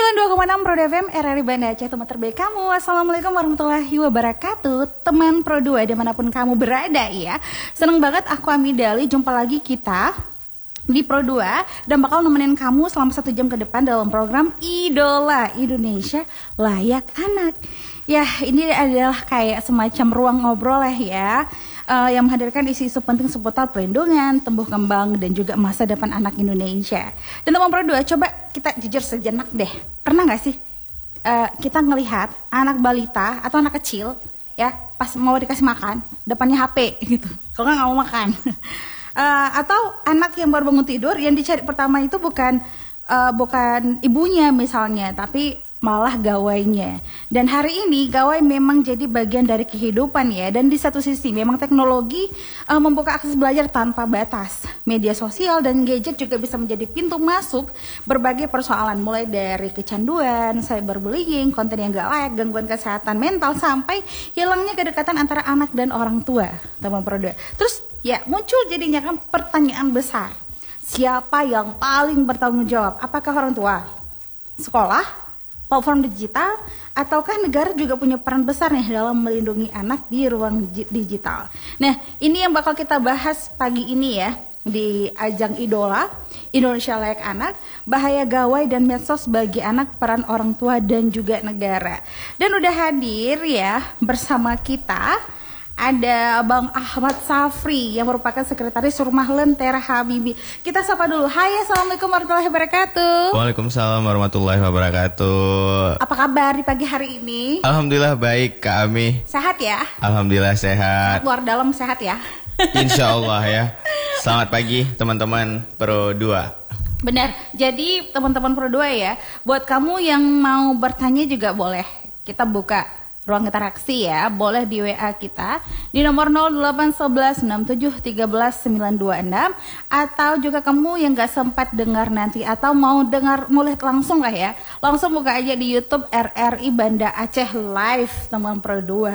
92,6 Pro FM RRI Banda Aceh, teman terbaik kamu. Assalamualaikum warahmatullahi wabarakatuh. Teman Pro 2 dimanapun kamu berada ya. Seneng banget aku Amidali jumpa lagi kita di Pro 2 dan bakal nemenin kamu selama 1 jam ke depan dalam program Idola Indonesia Layak Anak. Ya, ini adalah kayak semacam ruang ngobrol ya, yang menghadirkan isu-isu penting seputar perlindungan, tumbuh kembang, dan juga masa depan anak Indonesia. Dan teman Pro 2, coba kita jujur sejenak deh. Pernah gak sih kita ngelihat anak balita atau anak kecil ya pas mau dikasih makan, depannya HP gitu, kalau nggak mau makan. Atau anak yang baru bangun tidur yang dicari pertama itu bukan ibunya misalnya, tapi malah gawainya. Dan hari ini gawai memang jadi bagian dari kehidupan ya. Dan di satu sisi memang teknologi membuka akses belajar tanpa batas. Media sosial dan gadget juga bisa menjadi pintu masuk berbagai persoalan, mulai dari kecanduan, cyberbullying, konten yang gak layak, gangguan kesehatan mental, sampai hilangnya kedekatan antara anak dan orang tua, teman Pro 2. Terus ya muncul jadinya kan pertanyaan besar. Siapa yang paling bertanggung jawab? Apakah orang tua, sekolah, platform digital, ataukah negara juga punya peran besar nih dalam melindungi anak di ruang digital? Nah, ini yang bakal kita bahas pagi ini ya, di ajang Idola Indonesia Layak Anak, bahaya gawai dan medsos bagi anak, peran orang tua dan juga negara. Dan udah hadir ya bersama kita ada Bang Ahmad Safri yang merupakan sekretaris Rumah Lentera Habibie. Kita sapa dulu. Hai, assalamualaikum warahmatullahi wabarakatuh. Waalaikumsalam warahmatullahi wabarakatuh. Apa kabar di pagi hari ini? Alhamdulillah baik Kak Ami. Sehat ya? Alhamdulillah sehat. Luar dalam sehat ya? Insya Allah ya. Selamat pagi teman-teman Pro 2. Benar, jadi teman-teman Pro 2 ya, buat kamu yang mau bertanya juga boleh. Kita buka ruang interaksi ya, boleh di WA kita di nomor 08116731926, atau juga kamu yang gak sempat dengar nanti atau mau dengar, mulai langsung lah ya, langsung buka aja di YouTube RRI Banda Aceh Live, teman Pro 2.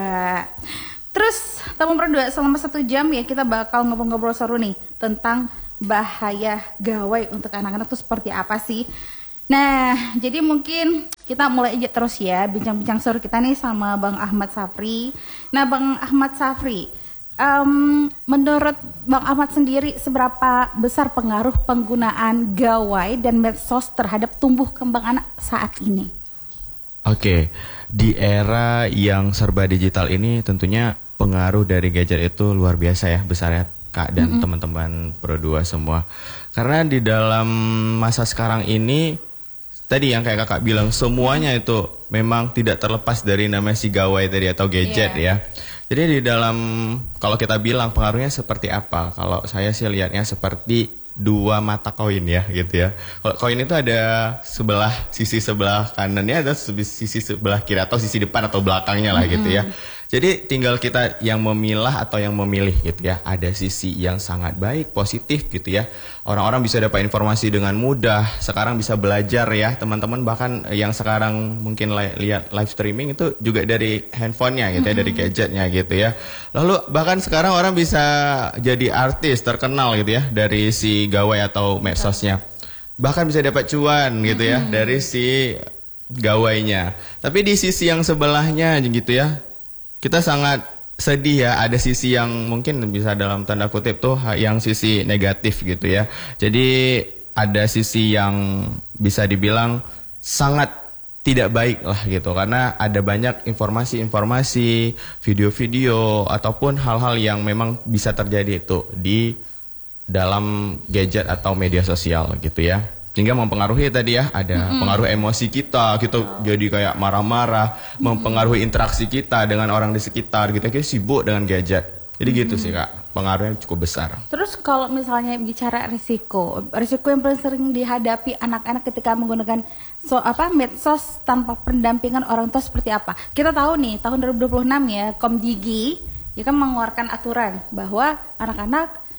Terus teman Pro 2, selama 1 jam ya kita bakal ngobrol-ngobrol seru nih tentang bahaya gawai untuk anak-anak itu seperti apa sih. Nah, jadi mungkin kita mulai aja terus ya bincang-bincang seru kita nih sama Bang Ahmad Safri. Nah, Bang Ahmad Safri, menurut Bang Ahmad sendiri seberapa besar pengaruh penggunaan gawai dan medsos terhadap tumbuh kembang anak saat ini? Oke, di era yang serba digital ini tentunya pengaruh dari gadget itu luar biasa ya, besar ya Kak dan teman-teman Pro 2 semua. Karena di dalam masa sekarang ini, tadi yang kayak kakak bilang, semuanya itu memang tidak terlepas dari namanya si gawai tadi atau gadget ya. Jadi di dalam, kalau kita bilang pengaruhnya seperti apa? Kalau saya sih lihatnya seperti dua mata koin ya gitu ya. Kalau koin itu ada sisi sebelah kanannya, ada sisi sebelah kiri atau sisi depan atau belakangnya lah gitu ya. Jadi tinggal kita yang memilah atau yang memilih gitu ya. Ada sisi yang sangat baik, positif gitu ya. Orang-orang bisa dapat informasi dengan mudah. Sekarang bisa belajar ya teman-teman. Bahkan yang sekarang mungkin lihat live streaming itu juga dari handphonenya gitu ya, dari gadgetnya gitu ya. Lalu bahkan sekarang orang bisa jadi artis terkenal gitu ya dari si gawai atau medsosnya. Bahkan bisa dapat cuan gitu ya dari si gawainya. Tapi di sisi yang sebelahnya gitu ya, kita sangat sedih ya, ada sisi yang mungkin bisa dalam tanda kutip tuh yang sisi negatif gitu ya. Jadi ada sisi yang bisa dibilang sangat tidak baik lah gitu, karena ada banyak informasi-informasi, video-video ataupun hal-hal yang memang bisa terjadi itu di dalam gadget atau media sosial gitu ya. Sehingga mempengaruhi tadi ya, ada pengaruh emosi kita jadi kayak marah-marah, mempengaruhi interaksi kita dengan orang di sekitar gitu, kita sibuk dengan gadget. Jadi gitu sih Kak, pengaruhnya cukup besar. Terus kalau misalnya bicara risiko yang paling sering dihadapi anak-anak ketika menggunakan medsos tanpa pendampingan orang tua seperti apa? Kita tahu nih tahun 2026 ya, Komdigi ya kan mengeluarkan aturan bahwa anak-anak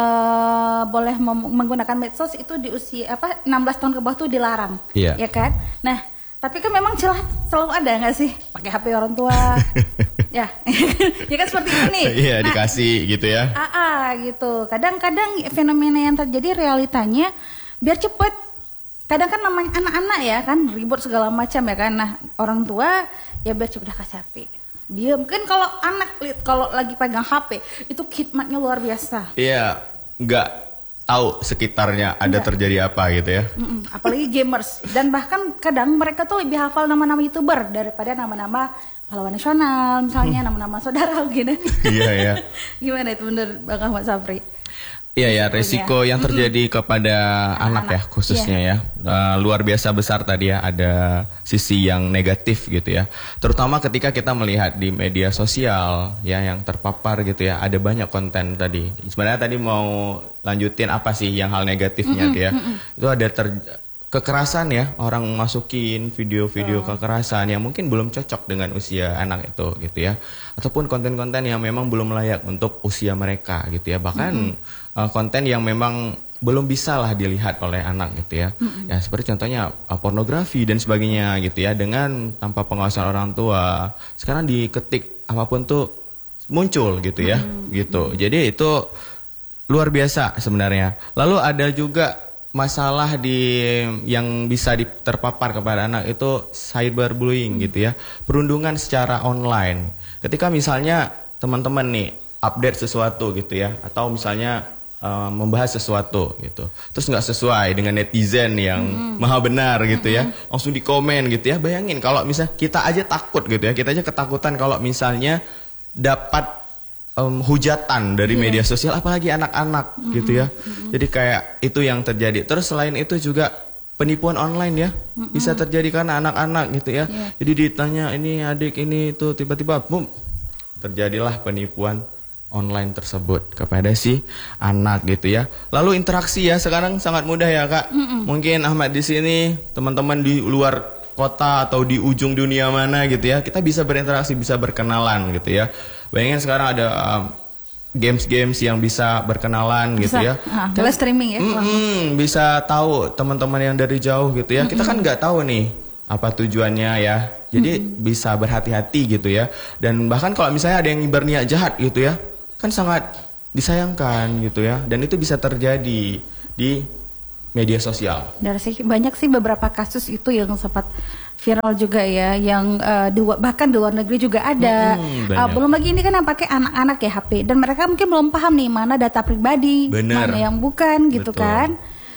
boleh menggunakan medsos itu di usia 16 tahun ke bawah tuh dilarang, ya kan? Nah, tapi kan memang celah selalu ada nggak sih pakai HP orang tua, ya, ya kan seperti ini. Iya, dikasih gitu ya. Gitu. Kadang-kadang fenomena yang terjadi realitanya biar cepet kadang kan namanya anak-anak ya kan ribut segala macam ya kan. Nah orang tua ya biar udah kasih HP. Dia mungkin kalau anak kalau lagi pegang HP itu khidmatnya luar biasa. Iya, nggak tahu sekitarnya ada terjadi apa gitu ya. Apalagi gamers dan bahkan kadang mereka tuh lebih hafal nama-nama YouTuber daripada nama-nama pahlawan nasional misalnya, nama-nama saudara gitu. Iya ya. Gimana itu bener Bang Ahmad Safri? Iya ya, resiko yang terjadi kepada anak ya khususnya ya luar biasa besar tadi ya, ada sisi yang negatif gitu ya, terutama ketika kita melihat di media sosial ya yang terpapar gitu ya, ada banyak konten tadi. Sebenarnya tadi mau lanjutin apa sih yang hal negatifnya gitu ya, itu ada kekerasan ya, orang masukin video-video kekerasan yang mungkin belum cocok dengan usia anak itu gitu ya, ataupun konten-konten yang memang belum layak untuk usia mereka gitu ya, bahkan konten yang memang belum bisa lah dilihat oleh anak gitu ya. Ya seperti contohnya pornografi dan sebagainya gitu ya, dengan tanpa pengawasan orang tua. Sekarang diketik apapun tuh muncul gitu ya, gitu. Jadi itu luar biasa sebenarnya. Lalu ada juga masalah yang bisa terpapar kepada anak itu cyberbullying gitu ya, perundungan secara online. Ketika misalnya teman-teman nih update sesuatu gitu ya, atau misalnya membahas sesuatu gitu, terus nggak sesuai dengan netizen yang maha benar gitu ya, langsung di komen gitu ya. Bayangin kalau misalnya kita aja takut gitu ya, kita aja ketakutan kalau misalnya dapat hujatan dari media sosial, apalagi anak-anak gitu ya. Jadi kayak itu yang terjadi. Terus selain itu juga penipuan online ya, bisa terjadi karena anak-anak gitu ya. Jadi ditanya ini adik ini itu, tiba-tiba boom, terjadilah penipuan online tersebut kepada si anak gitu ya. Lalu interaksi ya sekarang sangat mudah ya Kak. Mungkin Ahmad di sini, teman-teman di luar kota atau di ujung dunia mana gitu ya, kita bisa berinteraksi, bisa berkenalan gitu ya. Bayangin sekarang ada games-games yang bisa berkenalan gitu ya. Live streaming ya. Bisa tahu teman-teman yang dari jauh gitu ya. Kita kan nggak tahu nih apa tujuannya ya. Jadi bisa berhati-hati gitu ya. Dan bahkan kalau misalnya ada yang berniat jahat gitu ya, kan sangat disayangkan gitu ya, dan itu bisa terjadi di media sosial. Banyak sih beberapa kasus itu yang sempat viral juga ya, yang bahkan di luar negeri juga ada. Belum lagi ini kan yang pakai anak-anak ya HP, dan mereka mungkin belum paham nih mana data pribadi, mana yang bukan gitu. Betul. Kan.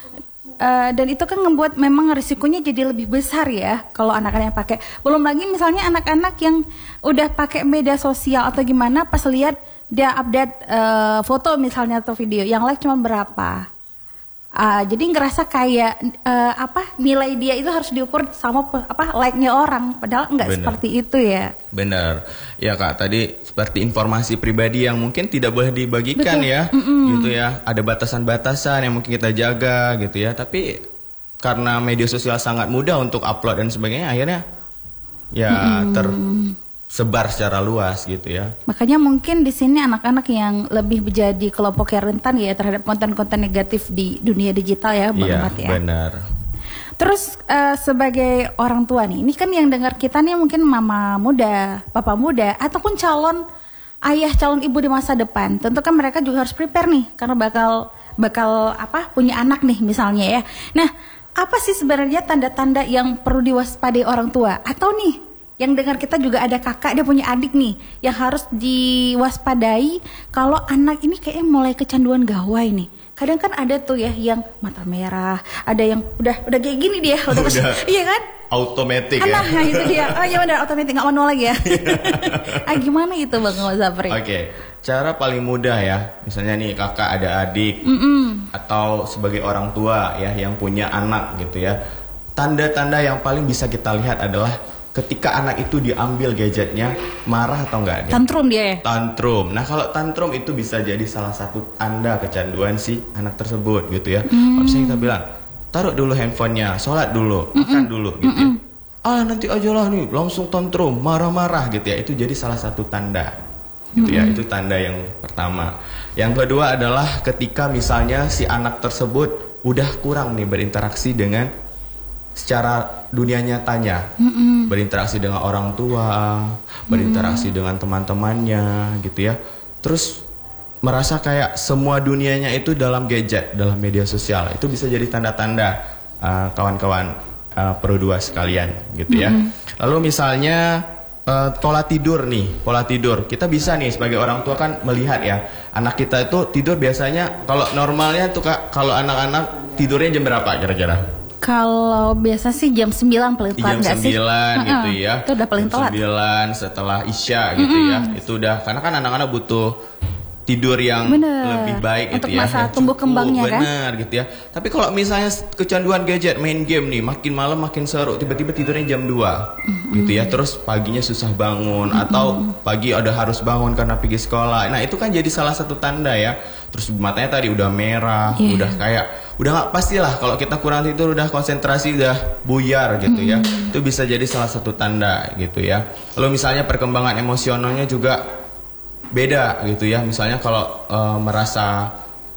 Dan itu kan membuat memang risikonya jadi lebih besar ya kalau anak-anak yang pakai. Belum lagi misalnya anak-anak yang udah pakai media sosial atau gimana, pas lihat dia update foto misalnya atau video, yang like cuma berapa. Jadi ngerasa kayak nilai dia itu harus diukur sama like-nya orang, padahal nggak seperti itu ya. Benar. Ya Kak, tadi seperti informasi pribadi yang mungkin tidak boleh dibagikan. Betul. Ya, gitu ya. Ada batasan-batasan yang mungkin kita jaga gitu ya. Tapi karena media sosial sangat mudah untuk upload dan sebagainya, akhirnya ya tersebar secara luas gitu ya. Makanya mungkin di sini anak-anak yang lebih menjadi kelompok yang rentan ya terhadap konten-konten negatif di dunia digital ya, Bang Ahmad ya. Iya, benar. Terus sebagai orang tua nih, ini kan yang dengar kita nih mungkin mama muda, papa muda, ataupun calon ayah, calon ibu di masa depan. Tentu kan mereka juga harus prepare nih, karena bakal punya anak nih misalnya ya. Nah, apa sih sebenarnya tanda-tanda yang perlu diwaspadai orang tua? Atau nih, yang dengar kita juga ada kakak, dia punya adik nih, yang harus diwaspadai kalau anak ini kayaknya mulai kecanduan gawai nih. Kadang kan ada tuh ya yang mata merah, ada yang udah kayak gini dia, iya kan? Automatic ya. Nah itu dia. Oh iya benar, automatic, nggak manual lagi ya. Gimana itu Bang Zafri? Oke, cara paling mudah ya, misalnya nih kakak ada adik, atau sebagai orang tua ya yang punya anak gitu ya. Tanda-tanda yang paling bisa kita lihat adalah ketika anak itu diambil gadgetnya, marah atau enggak dia? Tantrum dia ya? Tantrum. Nah kalau tantrum itu bisa jadi salah satu tanda kecanduan si anak tersebut gitu ya. Kalau misalnya kita bilang, taruh dulu handphonenya, sholat dulu, makan dulu gitu ya. Nanti aja lah nih, langsung tantrum, marah-marah gitu ya. Itu jadi salah satu tanda gitu ya. Itu tanda yang pertama. Yang kedua adalah ketika misalnya si anak tersebut udah kurang nih berinteraksi dengan secara dunia nyatanya, berinteraksi dengan orang tua, berinteraksi dengan teman-temannya gitu ya. Terus merasa kayak semua dunianya itu dalam gadget, dalam media sosial. Itu bisa jadi tanda-tanda kawan-kawan Pro 2 sekalian gitu ya. Lalu misalnya pola tidur nih, pola tidur. Kita bisa nih sebagai orang tua kan melihat ya, anak kita itu tidur biasanya kalau normalnya tuh Kak, kalau anak-anak tidurnya jam berapa kira-kira? Kalau biasa sih jam 9 paling telat nggak sih? Jam 9 gitu ya. Itu udah paling jam telat. 9 setelah Isya gitu ya. Itu udah, karena kan anak-anak butuh tidur yang lebih baik untuk gitu ya. masa tumbuh kembangnya kan. Bener gitu ya. Tapi kalau misalnya kecanduan gadget, main game nih, makin malam makin seru, tiba-tiba tidurnya jam 2 gitu ya. Terus paginya susah bangun atau pagi ada harus bangun karena pergi sekolah. Nah, itu kan jadi salah satu tanda ya. Terus matanya tadi udah merah, udah kayak udah nggak pastilah kalau kita kurang tidur, udah konsentrasi udah buyar gitu ya. Itu bisa jadi salah satu tanda gitu ya. Lalu misalnya perkembangan emosionalnya juga beda gitu ya. Misalnya kalau merasa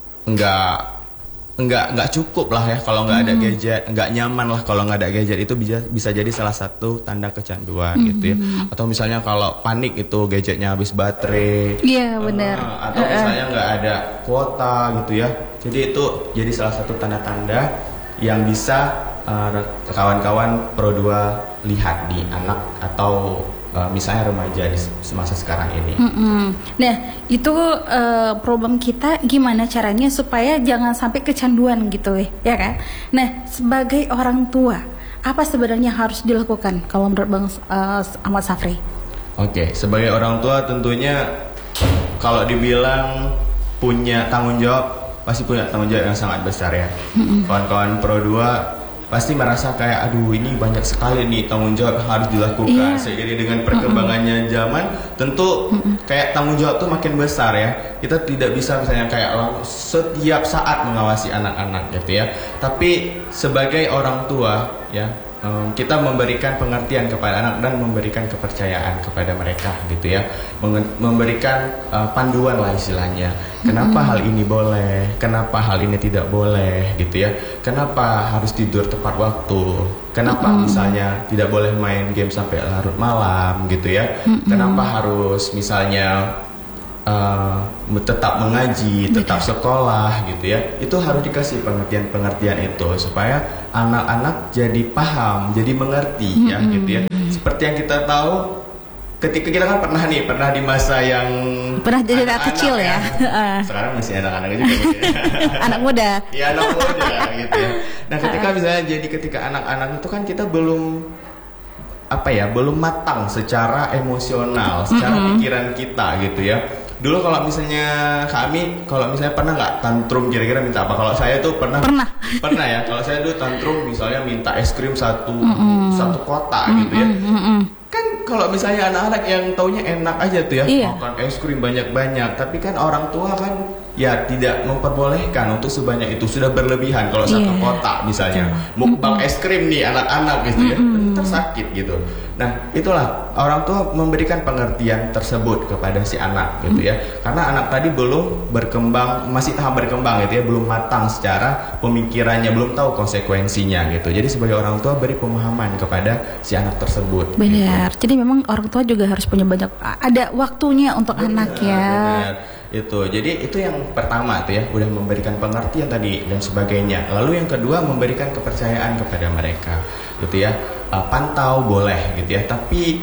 nggak cukup lah ya kalau nggak ada gadget, nggak nyaman lah kalau nggak ada gadget, itu bisa jadi salah satu tanda kecanduan gitu ya. Atau misalnya kalau panik itu gadgetnya habis baterai, iya benar. Atau misalnya nggak ada kuota gitu ya. Jadi itu jadi salah satu tanda-tanda yang bisa kawan-kawan Pro 2 lihat di anak atau misalnya remaja di semasa sekarang ini. Nah, itu problem kita gimana caranya supaya jangan sampai kecanduan gitu ya kan? Nah, sebagai orang tua, apa sebenarnya harus dilakukan kalau menurut Bang Ahmad Safri? Oke, sebagai orang tua tentunya kalau dibilang punya tanggung jawab, pasti punya tanggung jawab yang sangat besar ya. Kawan-kawan Pro 2 pasti merasa kayak aduh ini banyak sekali nih tanggung jawab yang harus dilakukan. Seiring dengan perkembangannya zaman, tentu kayak tanggung jawab tuh makin besar ya. Kita tidak bisa misalnya kayak setiap saat mengawasi anak-anak gitu ya. Tapi sebagai orang tua ya, kita memberikan pengertian kepada anak dan memberikan kepercayaan kepada mereka gitu ya, memberikan panduan lah istilahnya. Kenapa hal ini boleh, kenapa hal ini tidak boleh gitu ya, kenapa harus tidur tepat waktu, kenapa misalnya tidak boleh main game sampai larut malam gitu ya, kenapa harus misalnya tetap mengaji, tetap sekolah gitu ya. Itu harus dikasih pengertian-pengertian itu supaya anak-anak jadi paham, jadi mengerti ya gitu ya. Seperti yang kita tahu ketika kita kan pernah di masa yang pernah jadi anak kecil ya. Sekarang masih anak-anak juga gitu ya. Anak muda. Iya, anak muda gitu ya. Nah, ketika anak-anak itu kan kita belum belum matang secara emosional, secara pikiran kita gitu ya. Dulu kalau misalnya kami, kalau misalnya pernah nggak tantrum kira-kira minta apa? Kalau saya tuh pernah ya. Kalau saya dulu tantrum misalnya minta es krim satu kotak gitu ya. Kan kalau misalnya anak-anak yang taunya enak aja tuh ya, makan es krim banyak-banyak. Tapi kan orang tua kan ya tidak memperbolehkan untuk sebanyak itu, sudah berlebihan. Kalau satu kotak misalnya, mukbang es krim nih anak-anak gitu ya, tersakit gitu. Nah, itulah orang tua memberikan pengertian tersebut kepada si anak gitu ya. Karena anak tadi belum berkembang, masih tahap berkembang gitu ya, belum matang secara pemikirannya, belum tahu konsekuensinya gitu. Jadi sebagai orang tua beri pemahaman kepada si anak tersebut. Benar. Gitu. Jadi memang orang tua juga harus punya ada waktunya untuk anak ya. Benar. Itu. Jadi itu yang pertama tuh ya, udah memberikan pengertian tadi dan sebagainya. Lalu yang kedua memberikan kepercayaan kepada mereka gitu ya. Pantau boleh gitu ya, tapi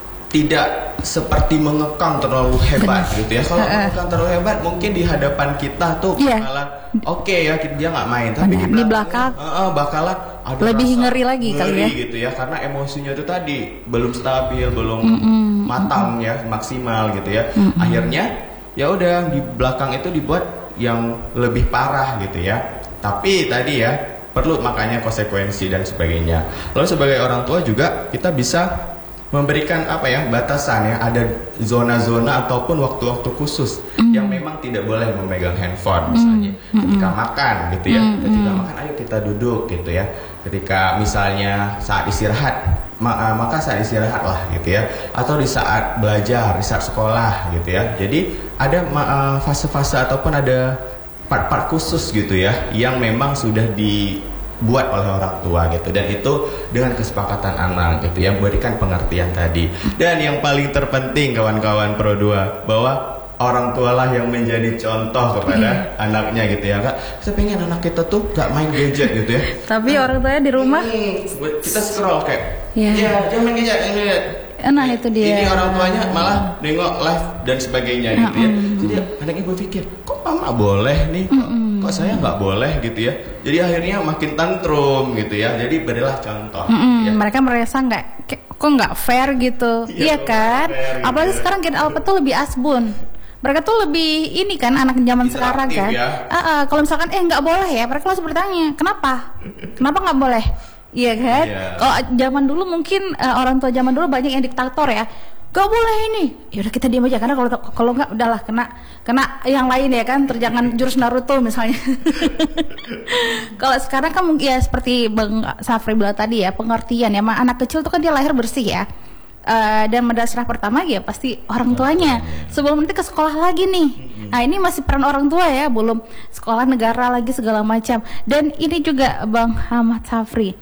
tidak seperti mengekang terlalu hebat gitu ya. Kalau mengekang terlalu hebat mungkin di hadapan kita tuh bakalan oke ya, dia nggak main, tapi di belakang bakalan ada lebih ngeri lagi kali ya gitu ya, karena emosinya itu tadi belum stabil, belum matang ya, maksimal gitu ya. Akhirnya ya udah di belakang itu dibuat yang lebih parah gitu ya. Tapi tadi ya perlu makanya konsekuensi dan sebagainya. Lalu sebagai orang tua juga kita bisa memberikan batasan ya, ada zona-zona ataupun waktu-waktu khusus yang memang tidak boleh memegang handphone misalnya ketika makan gitu ya. Ketika makan ayo kita duduk gitu ya. Ketika misalnya saat istirahat maka saat istirahat lah gitu ya, atau di saat belajar, di saat sekolah gitu ya. Jadi ada fase-fase ataupun ada part-part khusus gitu ya yang memang sudah dibuat oleh orang tua gitu, dan itu dengan kesepakatan anak gitu ya, berikan pengertian tadi. Dan yang paling terpenting kawan-kawan Pro 2, bahwa orang tua lah yang menjadi contoh kepada anaknya gitu ya kak. Kita pengen anak kita tuh gak main gadget gitu ya. Tapi orang tuanya di rumah kita scroll kayak jangan main gadget ini. Nah itu dia. Ini orang tuanya malah nengok live dan sebagainya gitu ya. Jadi anaknya berpikir, kok mama boleh nih, kok saya nggak boleh gitu ya. Jadi akhirnya makin tantrum gitu ya. Jadi berilah contoh. Ya. Mereka merasa kok nggak fair gitu, iya kan? Fair, apalagi gitu. Sekarang Gen Alpha tuh lebih asbun. Mereka tuh lebih ini kan anak zaman sekarang kan. Ya. Kalau misalkan nggak boleh ya, mereka langsung bertanya, kenapa nggak boleh? Iya kan? Kalau zaman dulu mungkin orang tua zaman dulu banyak yang diktator ya. Gak boleh ini. Ya udah kita diam aja karena kalau nggak udahlah kena yang lain ya kan, terjangan jurus Naruto misalnya. Kalau sekarang kan ya seperti Bang Safri bilang tadi ya, pengertian ya. Anak kecil tuh kan dia lahir bersih ya. Dan madrasah pertama ya pasti orang tuanya. Sebelum nanti ke sekolah lagi nih. Nah ini masih peran orang tua ya, belum sekolah negara lagi segala macam. Dan ini juga Bang Ahmad Safri.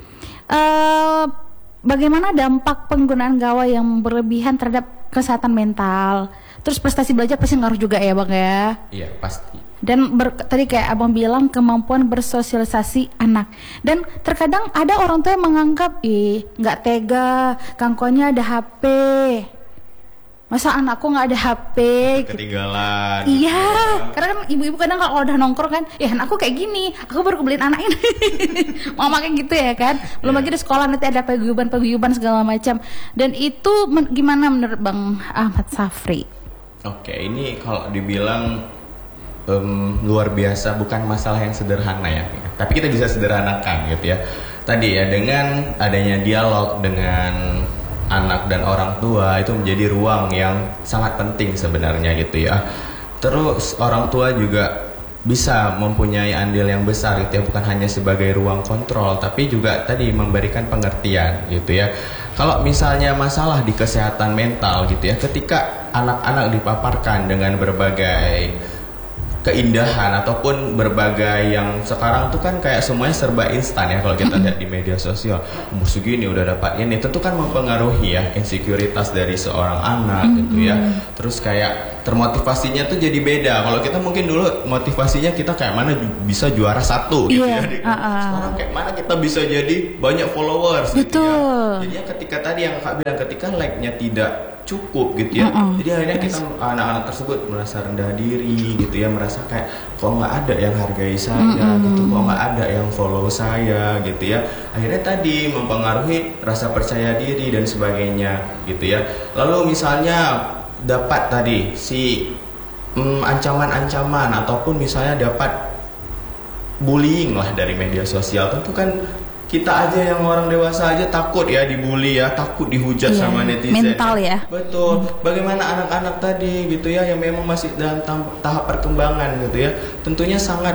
Bagaimana dampak penggunaan gawai yang berlebihan terhadap kesehatan mental? Terus prestasi belajar pasti ngaruh juga ya Bang ya? Iya pasti. Dan tadi kayak Abang bilang kemampuan bersosialisasi anak. Dan terkadang ada orang tua yang menganggap nggak tega, kangkonya ada HP. Masa anakku nggak ada HP? Ketinggalan. Iya, karena kan ibu-ibu kadang kalau udah nongkrong kan, ya anakku kayak gini, aku baru kebeliin anak ini. Mama kayak gitu ya kan. Belum lagi di sekolah nanti ada paguyuban segala macam. Dan itu gimana menurut Bang Ahmad Safri? Oke, ini kalau dibilang luar biasa, bukan masalah yang sederhana ya. Tapi kita bisa sederhanakan gitu ya. Tadi ya dengan adanya dialog dengan anak dan orang tua itu menjadi ruang yang sangat penting sebenarnya gitu ya. Terus orang tua juga bisa mempunyai andil yang besar gitu ya, bukan hanya sebagai ruang kontrol tapi juga tadi memberikan pengertian gitu ya. Kalau misalnya masalah di kesehatan mental gitu ya, ketika anak-anak dipaparkan dengan berbagai keindahan ataupun berbagai yang sekarang tuh kan kayak semuanya serba instan ya kalau kita lihat di media sosial, musuh gini udah dapat ini, tentu kan mempengaruhi ya insekuritas dari seorang anak gitu ya. Terus kayak termotivasinya tuh jadi beda. Kalau kita mungkin dulu motivasinya kita kayak mana bisa juara 1 gitu ya. Sekarang kayak mana kita bisa jadi banyak followers gitu ya. Jadi ketika tadi yang Kak bilang, ketika like-nya tidak cukup gitu ya. Jadi akhirnya kita anak-anak tersebut merasa rendah diri gitu ya, merasa kayak kok nggak ada yang hargai saya gitu, kok nggak ada yang follow saya gitu ya. Akhirnya tadi mempengaruhi rasa percaya diri dan sebagainya gitu ya. Lalu misalnya dapat tadi si ancaman-ancaman ataupun misalnya dapat bullying lah dari media sosial, tentu kan kita aja yang orang dewasa aja takut ya dibully ya, takut dihujat sama netizen. Mental ya. Betul. Bagaimana anak-anak tadi gitu ya yang memang masih dalam tahap perkembangan gitu ya. Tentunya sangat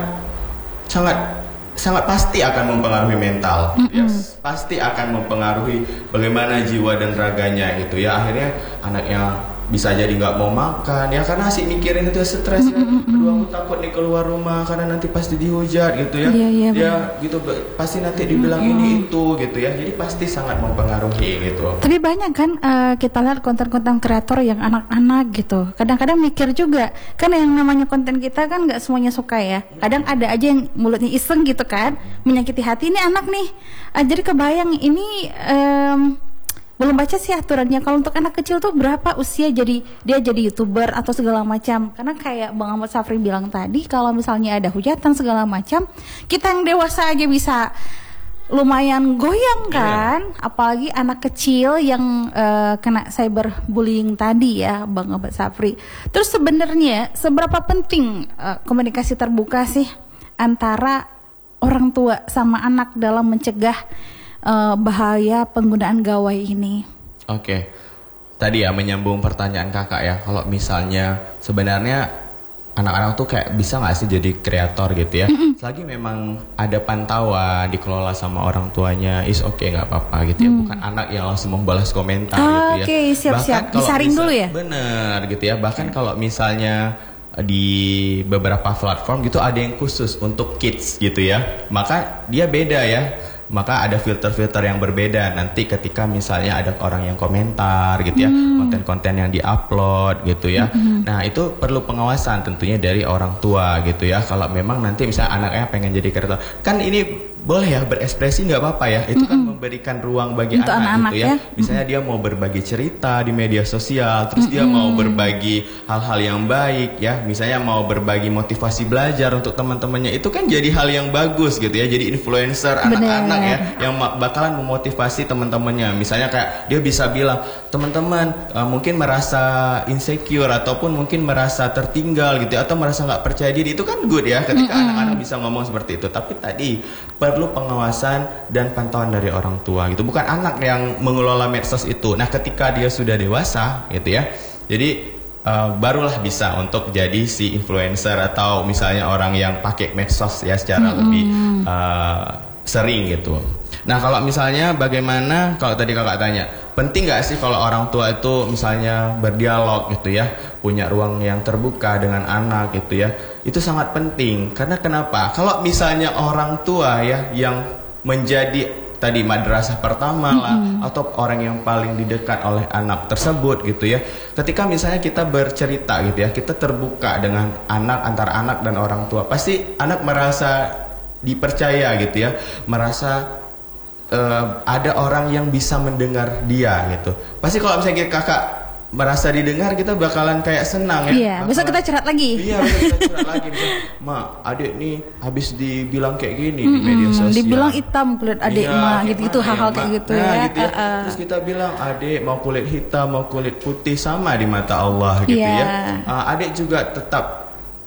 pasti akan mempengaruhi mental. Ya, pasti akan mempengaruhi bagaimana jiwa dan raganya gitu ya. Akhirnya anaknya bisa jadi nggak mau makan ya karena asik mikirin itu, stres ya. Aduh aku takut nih keluar rumah karena nanti pasti dihujat gitu ya. Ya gitu pasti nanti dibilang ini itu gitu ya. Jadi pasti sangat mempengaruhi gitu. Tapi banyak kan kita lihat konten-konten kreator yang anak-anak gitu. Kadang-kadang mikir juga kan yang namanya konten kita kan nggak semuanya suka ya. Kadang ada aja yang mulutnya iseng gitu kan, menyakiti hati ini anak nih. Jadi kebayang ini belum baca sih aturannya kalau untuk anak kecil tuh berapa usia dia jadi YouTuber atau segala macam. Karena kayak Bang Ahmad Safri bilang tadi, kalau misalnya ada hujatan segala macam, kita yang dewasa aja bisa lumayan goyang kan, apalagi anak kecil yang kena cyberbullying tadi ya Bang Ahmad Safri. Terus sebenarnya seberapa penting komunikasi terbuka sih antara orang tua sama anak dalam mencegah bahaya penggunaan gawai ini? Oke. Tadi ya menyambung pertanyaan kakak ya, kalau misalnya sebenarnya anak-anak tuh kayak bisa nggak sih jadi kreator gitu ya? Selagi memang ada pantauan, dikelola sama orang tuanya, is oke, nggak apa-apa gitu ya. Bukan anak yang langsung membalas komentar gitu ya. Oke, siap-siap. Disaring dulu ya? Bener gitu ya. Bahkan kalau misalnya di beberapa platform gitu ada yang khusus untuk kids gitu ya, maka dia beda ya. maka ada filter-filter yang berbeda nanti ketika misalnya ada orang yang komentar gitu ya, konten-konten yang diupload gitu ya. Nah itu perlu pengawasan tentunya dari orang tua gitu ya. Kalau memang nanti misalnya anaknya pengen jadi kreator, kan ini boleh ya berekspresi, nggak apa-apa ya, itu kan memberikan ruang bagi Untuk anak gitu ya. ya. Misalnya dia mau berbagi cerita di media sosial, terus dia mau berbagi hal-hal yang baik ya, misalnya mau berbagi motivasi belajar untuk teman-temannya, itu kan jadi hal yang bagus gitu ya, jadi influencer anak-anak ya, yang bakalan memotivasi teman-temannya. Misalnya kayak dia bisa bilang, teman-teman mungkin merasa insecure ataupun mungkin merasa tertinggal gitu ya, atau merasa nggak percaya diri, itu kan good ya ketika anak-anak bisa ngomong seperti itu. Tapi tadi perlu pengawasan dan pantauan dari orang tua gitu, bukan anak yang mengelola medsos itu. Nah ketika dia sudah dewasa gitu ya, jadi barulah bisa untuk jadi si influencer atau misalnya orang yang pakai medsos ya secara lebih sering gitu. Nah kalau misalnya bagaimana, kalau tadi kakak tanya, penting nggak sih kalau orang tua itu misalnya berdialog gitu ya, punya ruang yang terbuka dengan anak gitu ya, itu sangat penting. Karena kenapa? Kalau misalnya orang tua ya yang menjadi tadi madrasah pertama lah, atau orang yang paling didekat oleh anak tersebut gitu ya, ketika misalnya kita bercerita gitu ya, kita terbuka dengan anak, antara anak dan orang tua, pasti anak merasa dipercaya gitu ya, merasa ada orang yang bisa mendengar dia gitu. Pasti kalau misalnya kakak merasa didengar, kita bakalan kayak senang ya. Iya, besok kita curhat lagi. Iya, besok kita curhat lagi. Misalnya, Ma, adik nih habis dibilang kayak gini di media sosial. Dibilang hitam kulit adik Ma, gitu-gitu, hal-hal kayak gitu ya. Gitu ya. Terus kita bilang, adik mau kulit hitam, mau kulit putih sama di mata Allah gitu ya. Adik juga tetap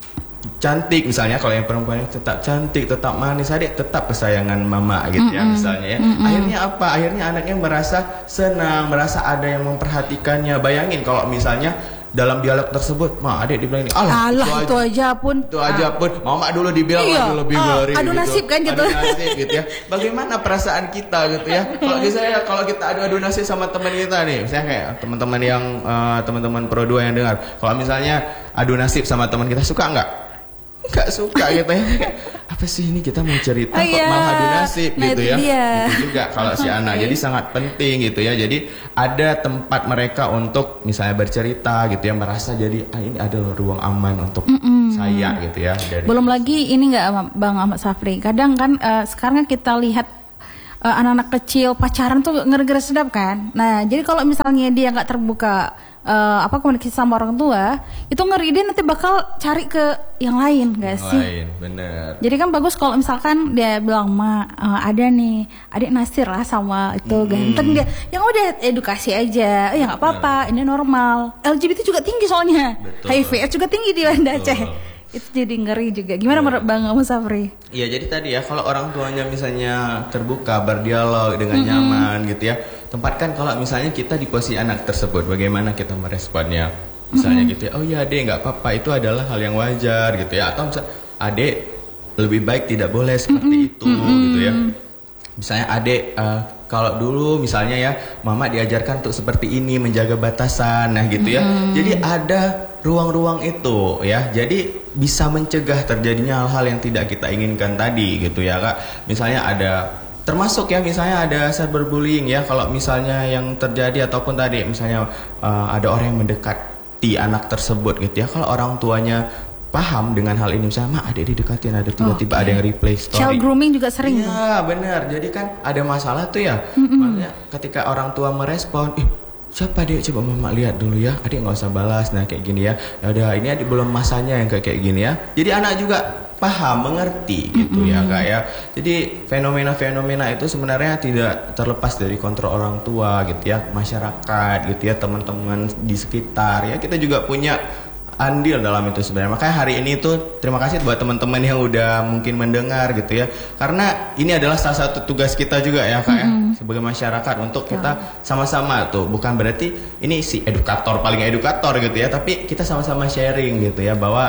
cantik, misalnya kalau yang perempuan tetap cantik, tetap manis, adik tetap kesayangan mama gitu ya misalnya ya. Akhirnya apa? Akhirnya anaknya merasa senang, merasa ada yang memperhatikannya. Bayangin kalau misalnya dalam dialog tersebut, Ma, adik dibilang ini, alah itu aja pun mama dulu dibilang lagi lebih ngeri adu gitu. Nasib kan gitu. Adu nasib gitu ya. Bagaimana perasaan kita gitu ya? Kalau misalnya kalau kita adu nasib sama teman kita nih, misalnya kayak teman-teman yang teman-teman Pro 2 yang dengar, kalau misalnya adu nasib sama teman kita, suka nggak? Nggak suka gitu ya. Apa sih ini, kita mau cerita kok malah adu nasib gitu ya. Itu juga kalau si anak. Jadi sangat penting gitu ya. Jadi ada tempat mereka untuk misalnya bercerita gitu ya, merasa jadi ini adalah ruang aman untuk saya gitu ya. Belum lagi ini nggak Bang Ahmad Safri, kadang kan sekarang kita lihat anak-anak kecil pacaran tuh ngeri-ngeri sedap kan. Nah jadi kalau misalnya dia nggak terbuka komunikasi sama orang tua, itu ngeri, dia nanti bakal cari ke yang lain, gak sih? Bener. Jadi kan bagus kalau misalkan dia bilang, Ma, ada nih adik naksir lah sama itu ganteng dia, yang udah edukasi aja, ya nggak apa-apa, ini normal. LGBT juga tinggi soalnya, HIV juga tinggi di Banda Aceh. Itu jadi ngeri juga. Gimana menurut Bang Musafri? Iya, jadi tadi ya, kalau orang tuanya misalnya terbuka, berdialog dengan nyaman gitu ya, tempatkan kalau misalnya kita di posisi anak tersebut, bagaimana kita meresponnya. Misalnya gitu ya, oh iya adek, nggak apa-apa, itu adalah hal yang wajar gitu ya. Atau misalnya, adek lebih baik tidak boleh seperti itu gitu ya. Misalnya adek, kalau dulu misalnya ya, mama diajarkan untuk seperti ini, menjaga batasan, nah gitu ya. Jadi ada ruang-ruang itu ya, jadi bisa mencegah terjadinya hal-hal yang tidak kita inginkan tadi gitu ya Kak. Misalnya ada, termasuk ya misalnya ada cyberbullying ya, kalau misalnya yang terjadi ataupun tadi misalnya ada orang yang mendekati anak tersebut gitu ya, kalau orang tuanya paham dengan hal ini, misalnya, Ma, adik didekatin, ada tiba-tiba ada yang replay story. Child grooming juga sering. Iya benar, jadi kan ada masalah tuh ya. Makanya ketika orang tua merespon, siapa dia, coba mama lihat dulu ya, adik nggak usah balas, nah kayak gini ya, ya udah ini adik belum masanya yang kayak gini ya. Jadi anak juga paham, mengerti gitu ya Kak ya. Jadi fenomena-fenomena itu sebenarnya tidak terlepas dari kontrol orang tua gitu ya, masyarakat gitu ya, teman-teman di sekitar ya, kita juga punya andil dalam itu sebenarnya. Makanya hari ini tuh terima kasih buat teman-teman yang udah mungkin mendengar gitu ya, karena ini adalah salah satu tugas kita juga ya Kak ya, sebagai masyarakat, untuk kita sama-sama tuh, bukan berarti ini si edukator paling edukator gitu ya, tapi kita sama-sama sharing gitu ya, bahwa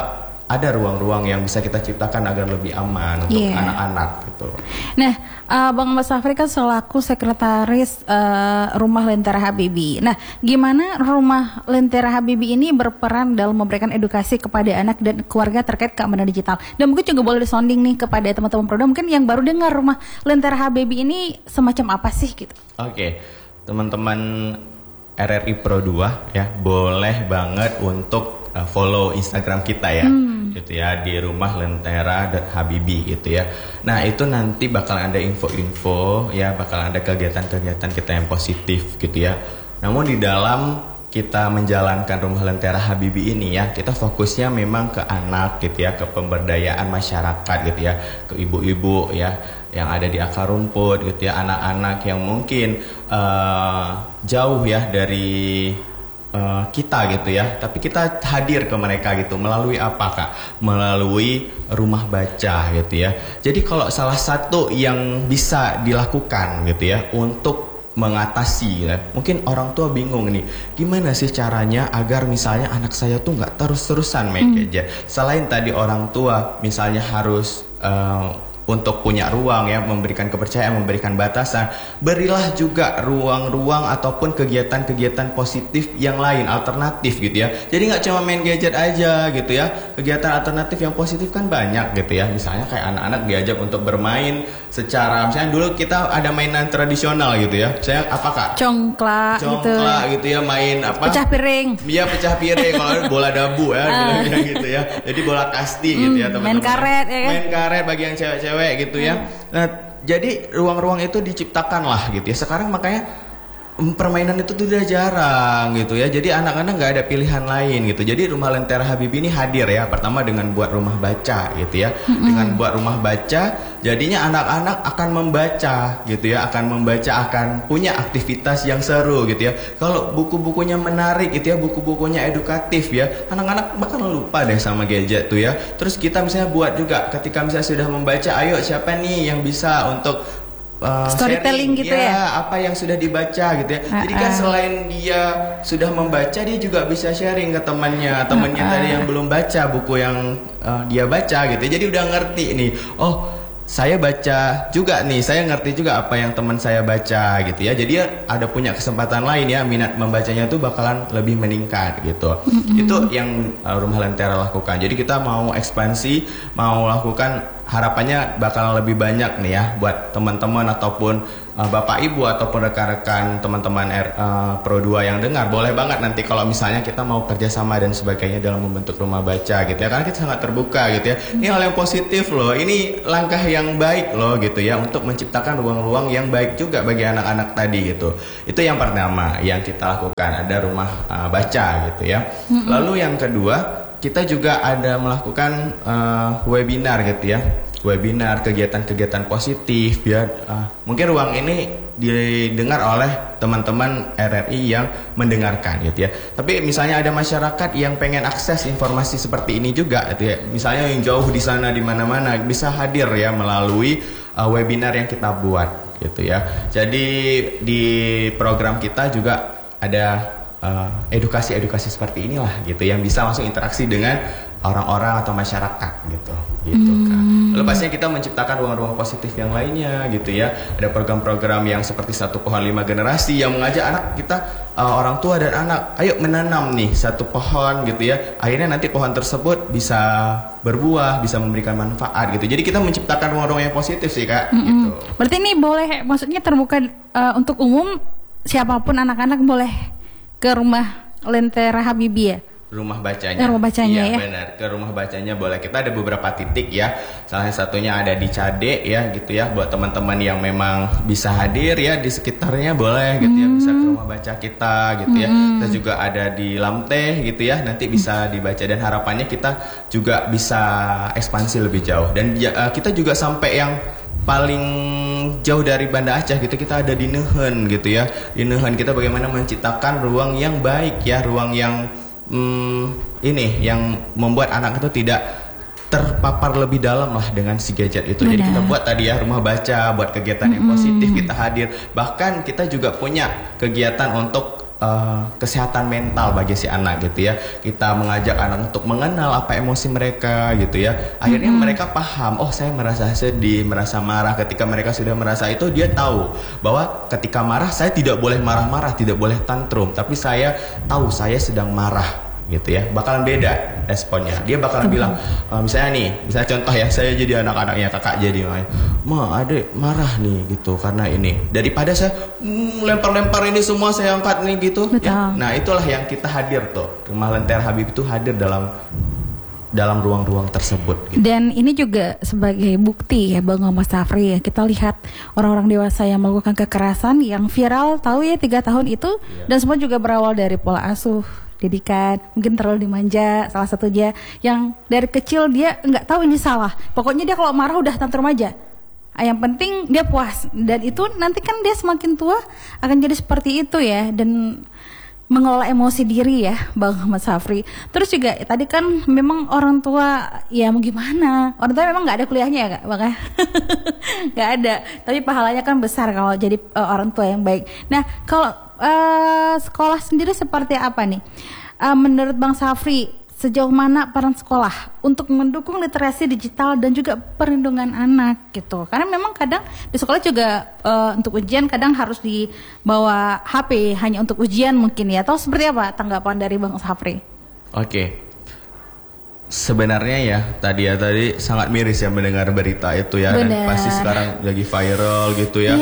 ada ruang-ruang yang bisa kita ciptakan agar lebih aman untuk anak-anak gitu. Nah, Bang Mas Safri kan selaku sekretaris Rumah Lentera Habibie. Nah, gimana Rumah Lentera Habibie ini berperan dalam memberikan edukasi kepada anak dan keluarga terkait keamanan digital? Dan mungkin juga boleh disonding nih kepada teman-teman Proda, mungkin yang baru dengar Rumah Lentera Habibie ini semacam apa sih gitu? Oke, teman-teman RRI Pro 2 ya, boleh banget untuk follow Instagram kita ya, gitu ya, di Rumah Lentera Habibie gitu ya. Nah itu nanti bakal ada info-info ya, bakal ada kegiatan-kegiatan kita yang positif gitu ya. Namun di dalam kita menjalankan Rumah Lentera Habibie ini ya, kita fokusnya memang ke anak gitu ya, ke pemberdayaan masyarakat gitu ya, ke ibu-ibu ya yang ada di akar rumput gitu ya, anak-anak yang mungkin jauh ya dari kita gitu ya, tapi kita hadir ke mereka gitu melalui apa Kak? Melalui rumah baca gitu ya. Jadi kalau salah satu yang bisa dilakukan gitu ya untuk mengatasi ya, mungkin orang tua bingung nih, gimana sih caranya agar misalnya anak saya tuh nggak terus-terusan main gadget. Selain tadi orang tua misalnya harus untuk punya ruang ya, memberikan kepercayaan, memberikan batasan, berilah juga ruang-ruang ataupun kegiatan-kegiatan positif yang lain, alternatif gitu ya. Jadi nggak cuma main gadget aja gitu ya, kegiatan alternatif yang positif kan banyak gitu ya. Misalnya kayak anak-anak diajak untuk bermain secara, misalnya dulu kita ada mainan tradisional gitu ya, saya apa Kak? Congklak gitu ya, main apa? Pecah piring. Iya, pecah piring, kalau bola dabu ya, gitu ya. Jadi bola kasti gitu ya teman-teman. Main karet ya kan? Main karet bagi yang cewek-cewek gitu ya. Nah, jadi ruang-ruang itu diciptakan lah gitu ya. Sekarang makanya permainan itu udah jarang gitu ya. Jadi anak-anak nggak ada pilihan lain gitu. Jadi Rumah Lentera Habibie ini hadir ya. Pertama dengan buat rumah baca gitu ya. Dengan buat rumah baca, jadinya anak-anak akan membaca gitu ya. Akan membaca, akan punya aktivitas yang seru gitu ya. Kalau buku-bukunya menarik gitu ya, buku-bukunya edukatif ya, anak-anak bakal lupa deh sama gadget tuh ya. Terus kita misalnya buat juga ketika misalnya sudah membaca, ayo siapa nih yang bisa untuk storytelling gitu ya, apa yang sudah dibaca gitu ya. Jadi kan selain dia sudah membaca, dia juga bisa sharing ke temannya tadi yang belum baca buku yang dia baca gitu. Jadi udah ngerti nih, oh saya baca juga nih, saya ngerti juga apa yang teman saya baca gitu ya. Jadi ada punya kesempatan lain ya, minat membacanya tuh bakalan lebih meningkat gitu. Itu yang Rumah Lentera lakukan. Jadi kita mau ekspansi, mau lakukan, harapannya bakalan lebih banyak nih ya buat teman-teman ataupun Bapak Ibu ataupun rekan-rekan teman-teman Pro 2 yang dengar, boleh banget nanti kalau misalnya kita mau kerjasama dan sebagainya dalam membentuk rumah baca gitu ya, karena kita sangat terbuka gitu ya. Ini hal yang positif loh, ini langkah yang baik loh gitu ya, untuk menciptakan ruang-ruang yang baik juga bagi anak-anak tadi gitu. Itu yang pertama yang kita lakukan, ada rumah baca gitu ya. Lalu yang kedua, kita juga ada melakukan webinar gitu ya, webinar, kegiatan-kegiatan positif ya. Mungkin ruang ini didengar oleh teman-teman RRI yang mendengarkan gitu ya. Tapi misalnya ada masyarakat yang pengen akses informasi seperti ini juga gitu ya, misalnya yang jauh di sana di mana-mana, bisa hadir ya melalui webinar yang kita buat gitu ya. Jadi di program kita juga ada edukasi-edukasi seperti inilah gitu, yang bisa langsung interaksi dengan orang-orang atau masyarakat gitu kan. Lalu pastinya kita menciptakan ruang-ruang positif yang lainnya gitu ya. Ada program-program yang seperti Satu Pohon 5 Generasi yang mengajak anak kita, orang tua dan anak, ayo menanam nih satu pohon gitu ya. Akhirnya nanti pohon tersebut bisa berbuah, bisa memberikan manfaat gitu. Jadi kita menciptakan ruang-ruang yang positif sih Kak gitu. Berarti ini boleh, maksudnya terbuka untuk umum, siapapun anak-anak boleh ke Rumah Lentera Habibie ya? Rumah bacanya. Rumah bacanya ya. Benar, ke rumah bacanya boleh. Kita ada beberapa titik ya. Salah satunya ada di Cade ya gitu ya. Buat teman-teman yang memang bisa hadir ya di sekitarnya boleh gitu ya, bisa ke rumah baca kita gitu ya. Kita juga ada di Lamteh gitu ya. Nanti bisa dibaca, dan harapannya kita juga bisa ekspansi lebih jauh. Dan kita juga sampai yang paling jauh dari Banda Aceh gitu, kita ada di Nehen gitu ya. Di Nehen kita bagaimana menciptakan ruang yang baik ya, ruang yang ini yang membuat anak itu tidak terpapar lebih dalam lah dengan si gadget itu. Jadi kita buat tadi ya rumah baca, buat kegiatan yang positif, kita hadir. Bahkan kita juga punya kegiatan untuk kesehatan mental bagi si anak gitu ya. Kita mengajak anak untuk mengenal apa emosi mereka gitu ya. Akhirnya mereka paham, oh saya merasa sedih, merasa marah. Ketika mereka sudah merasa itu, dia tahu bahwa ketika marah saya tidak boleh marah-marah, tidak boleh tantrum, tapi saya tahu saya sedang marah gitu ya. Bakalan beda responnya. Dia bakalan bilang, misalnya nih, misalnya contoh ya, saya jadi anak-anaknya kakak jadi, ma adek marah nih gitu karena ini. Daripada saya lempar-lempar ini semua saya angkat nih gitu. Ya. Nah itulah yang kita hadir tuh. Rumah Lentera Habib itu hadir dalam ruang-ruang tersebut gitu. Dan ini juga sebagai bukti ya Bang Muhammad Safri ya, kita lihat orang-orang dewasa yang melakukan kekerasan yang viral tahu ya 3 tahun itu, dan semua juga berawal dari pola asuh, didikan, mungkin terlalu dimanja salah satunya, yang dari kecil dia nggak tahu ini salah, pokoknya dia kalau marah udah tantrum aja, yang penting dia puas, dan itu nanti kan dia semakin tua akan jadi seperti itu ya, dan mengelola emosi diri ya Bang Muhammad Safri. Terus juga tadi kan memang orang tua ya mau gimana, orang tua memang nggak ada kuliahnya ya Kak Bang, nggak ada, tapi pahalanya kan besar kalau jadi orang tua yang baik. Nah kalau sekolah sendiri seperti apa nih? Menurut Bang Safri, sejauh mana peran sekolah untuk mendukung literasi digital dan juga perlindungan anak gitu? Karena memang kadang di sekolah juga untuk ujian kadang harus dibawa HP hanya untuk ujian mungkin ya. Atau seperti apa tanggapan dari Bang Safri? Oke. Sebenarnya ya tadi sangat miris ya mendengar berita itu ya. Dan pasti sekarang lagi viral gitu ya.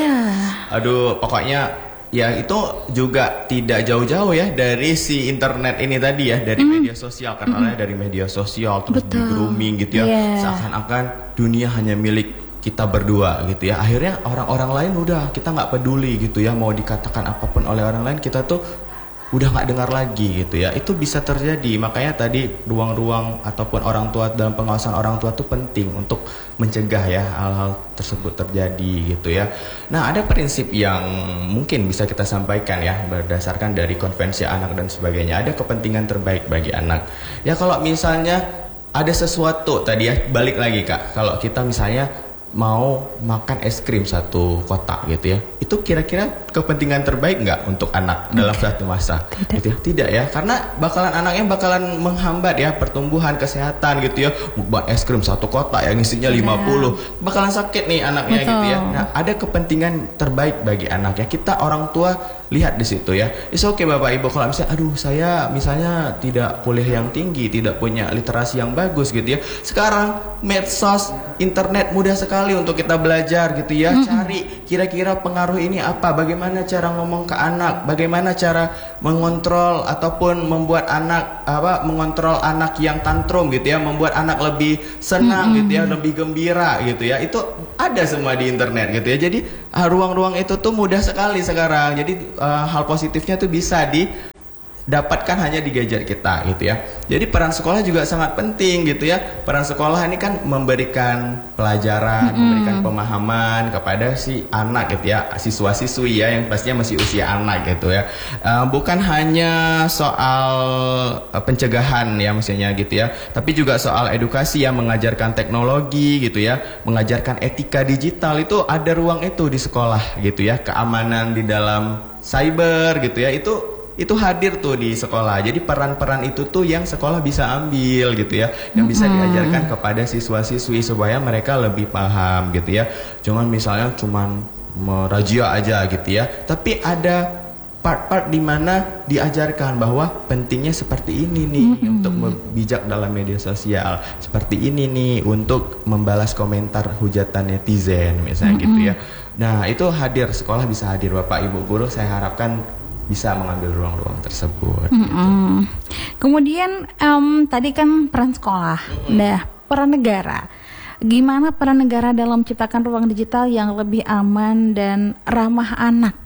Aduh, pokoknya ya itu juga tidak jauh-jauh ya dari si internet ini tadi ya, dari media sosial, karena dari media sosial terus di grooming gitu ya, seakan-akan dunia hanya milik kita berdua gitu ya. Akhirnya orang-orang lain udah kita nggak peduli gitu ya, mau dikatakan apapun oleh orang lain kita tuh udah nggak dengar lagi gitu ya. Itu bisa terjadi, makanya tadi ruang-ruang ataupun orang tua dalam pengawasan orang tua itu penting untuk mencegah ya hal-hal tersebut terjadi gitu ya. Nah ada prinsip yang mungkin bisa kita sampaikan ya berdasarkan dari konvensi anak dan sebagainya. Ada kepentingan terbaik bagi anak ya. Kalau misalnya ada sesuatu tadi ya, balik lagi Kak, kalau kita misalnya mau makan es krim 1 kotak gitu ya, itu kira-kira kepentingan terbaik nggak untuk anak dalam satu masa? Gitu ya? Tidak ya, karena anaknya bakalan menghambat ya pertumbuhan, kesehatan gitu ya. Buat es krim 1 kotak yang isinya 50, bakalan sakit nih anaknya gitu ya. Nah ada kepentingan terbaik bagi anak ya, kita orang tua lihat di situ ya. It's okay Bapak Ibu, kalau misalnya aduh saya misalnya tidak kuliah yang tinggi, tidak punya literasi yang bagus gitu ya, sekarang medsos, internet mudah sekali untuk kita belajar gitu ya. Cari kira-kira pengaruh ini apa, bagaimana cara ngomong ke anak, bagaimana cara mengontrol ataupun membuat anak mengontrol anak yang tantrum gitu ya, membuat anak lebih senang gitu ya, lebih gembira gitu ya. Itu ada semua di internet gitu ya. Jadi ruang-ruang itu tuh mudah sekali sekarang. Jadi hal positifnya tuh bisa dapatkan hanya di gadget kita gitu ya. Jadi peran sekolah juga sangat penting gitu ya. Peran sekolah ini kan memberikan pelajaran, memberikan pemahaman kepada si anak gitu ya, siswa-siswi ya yang pastinya masih usia anak gitu ya. Bukan hanya soal pencegahan ya maksudnya gitu ya, tapi juga soal edukasi yang mengajarkan teknologi gitu ya, mengajarkan etika digital. Itu ada ruang itu di sekolah gitu ya. Keamanan di dalam cyber gitu ya, itu hadir tuh di sekolah. Jadi peran-peran itu tuh yang sekolah bisa ambil gitu ya, yang bisa diajarkan kepada siswa-siswi supaya mereka lebih paham gitu ya. Cuman misalnya merazia aja gitu ya, tapi ada part-part di mana diajarkan bahwa pentingnya seperti ini nih untuk bijak dalam media sosial, seperti ini nih untuk membalas komentar hujatan netizen misalnya gitu ya. Nah itu hadir, sekolah bisa hadir. Bapak Ibu guru saya harapkan bisa mengambil ruang-ruang tersebut. Gitu. Kemudian tadi kan peran sekolah, nah peran negara. Gimana peran negara dalam menciptakan ruang digital yang lebih aman dan ramah anak?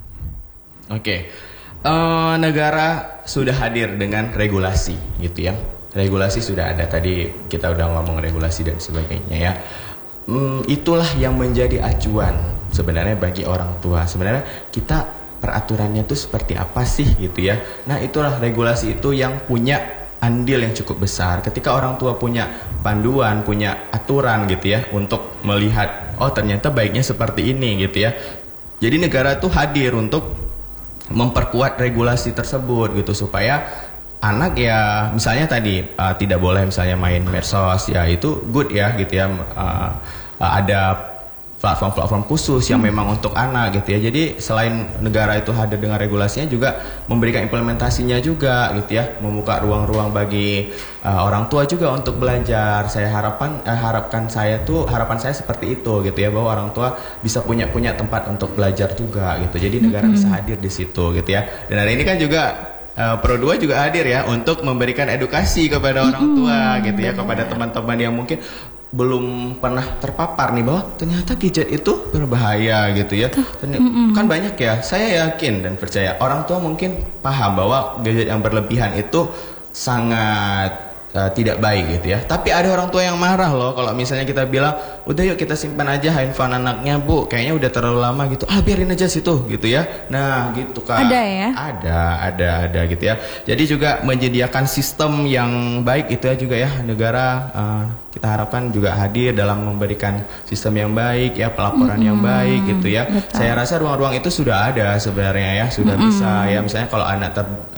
Negara sudah hadir dengan regulasi gitu ya. Regulasi sudah ada, tadi kita udah ngomong regulasi dan sebagainya ya. Itulah yang menjadi acuan sebenarnya bagi orang tua. Sebenarnya kita peraturannya itu seperti apa sih gitu ya. Nah itulah regulasi itu yang punya andil yang cukup besar. Ketika orang tua punya panduan, punya aturan gitu ya, untuk melihat oh ternyata baiknya seperti ini gitu ya. Jadi negara tuh hadir untuk memperkuat regulasi tersebut gitu supaya anak ya misalnya tadi tidak boleh misalnya main medsos ya itu good ya gitu ya, ada platform-platform khusus yang memang untuk anak gitu ya. Jadi selain negara itu hadir dengan regulasinya juga memberikan implementasinya juga gitu ya, membuka ruang-ruang bagi orang tua juga untuk belajar. Saya harapan saya seperti itu gitu ya, bahwa orang tua bisa punya tempat untuk belajar juga gitu. Jadi negara bisa hadir di situ gitu ya. Dan hari ini kan juga Pro 2 juga hadir ya untuk memberikan edukasi kepada orang tua gitu ya, kepada teman-teman yang mungkin belum pernah terpapar nih bahwa ternyata gadget itu berbahaya gitu ya. Kan banyak ya, saya yakin dan percaya orang tua mungkin paham bahwa gadget yang berlebihan itu sangat tidak baik gitu ya. Tapi ada orang tua yang marah loh kalau misalnya kita bilang, udah yuk kita simpan aja handphone anaknya bu, kayaknya udah terlalu lama gitu. Biarin aja situ gitu ya. Nah gitu kan. Ada ya? Ada gitu ya. Jadi juga menyediakan sistem yang baik itu ya juga ya, negara kita harapkan juga hadir dalam memberikan sistem yang baik ya, pelaporan yang baik gitu ya. Betul. Saya rasa ruang-ruang itu sudah ada sebenarnya ya, sudah bisa ya. Misalnya kalau anak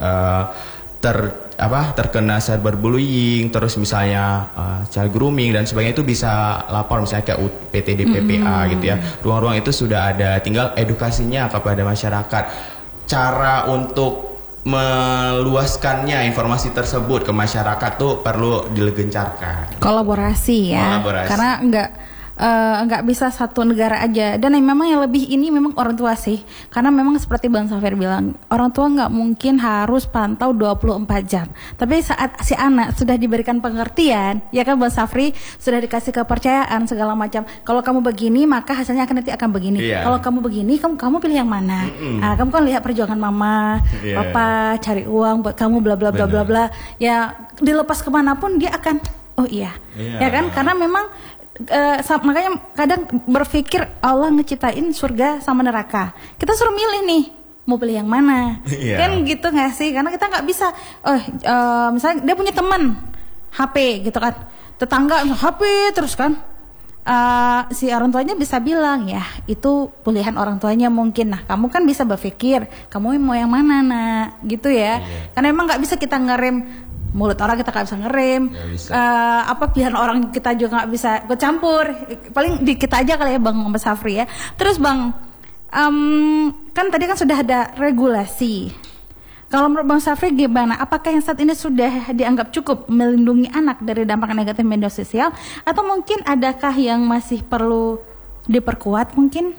terkena cyberbullying, terus misalnya child grooming dan sebagainya, itu bisa lapor misalnya ke PTD PPA gitu ya. Ruang-ruang itu sudah ada, tinggal edukasinya kepada masyarakat. Cara untuk meluaskannya informasi tersebut ke masyarakat tuh perlu digencarkan. Kolaborasi ya. Karena nggak bisa satu negara aja, dan memang yang lebih ini memang orang tua sih, karena memang seperti Bang Safir bilang, orang tua nggak mungkin harus pantau 24 jam, tapi saat si anak sudah diberikan pengertian ya kan Bang Safri, sudah dikasih kepercayaan segala macam, kalau kamu begini maka hasilnya nanti akan begini, kalau kamu begini kamu pilih yang mana. Kamu kan lihat perjuangan mama, papa cari uang buat kamu bla bla bla bla bla ya, dilepas kemanapun dia akan ya kan, karena memang makanya kadang berpikir Allah ngeciptain surga sama neraka, kita suruh milih nih mau pilih yang mana. Kan gitu nggak sih, karena kita nggak bisa misalnya dia punya teman HP gitu kan, tetangga HP terus kan, si orang tuanya bisa bilang ya itu pilihan orang tuanya mungkin. Nah kamu kan bisa berpikir kamu mau yang mana nak gitu ya, karena emang nggak bisa kita ngerem mulut orang, kita nggak bisa ngerem, pilihan orang kita juga nggak bisa kecampur, paling di kita aja kali ya Bang Mas Safri ya. Terus Bang, kan tadi kan sudah ada regulasi. Kalau menurut Bang Safri gimana? Apakah yang saat ini sudah dianggap cukup melindungi anak dari dampak negatif media sosial, atau mungkin adakah yang masih perlu diperkuat mungkin?